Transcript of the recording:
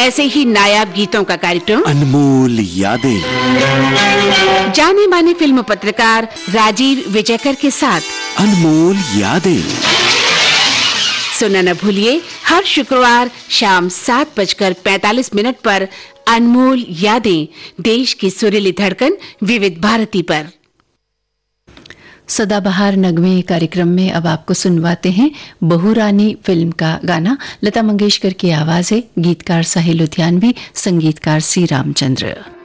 ऐसे ही नायाब गीतों का कार्यक्रम अनमोल यादें, जाने माने फिल्म पत्रकार राजीव विजयकर के साथ अनमोल यादें। सुनना न भूलिए हर शुक्रवार शाम 7:45 पर अनमोल यादें, देश की सुरीली धड़कन विविध भारती पर। सदाबहार नगमे कार्यक्रम में अब आपको सुनवाते हैं बहू रानी फिल्म का गाना। लता मंगेशकर की आवाज है, गीतकार साहिल लुधियानवी, संगीतकार सी रामचंद्र।